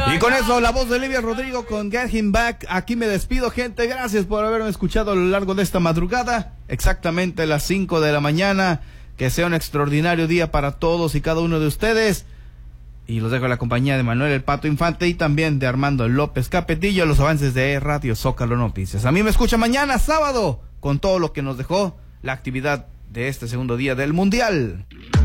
Y con eso, la voz de Olivia Rodrigo con Get Him Back. Aquí me despido, gente. Gracias por haberme escuchado a lo largo de esta madrugada. Exactamente las 5 de la mañana. Que sea un extraordinario día para todos y cada uno de ustedes. Y los dejo en la compañía de Manuel El Pato Infante y también de Armando López Capetillo, los avances de Radio Zócalo Noticias. A mí me escucha mañana, sábado, con todo lo que nos dejó la actividad de este segundo día del Mundial.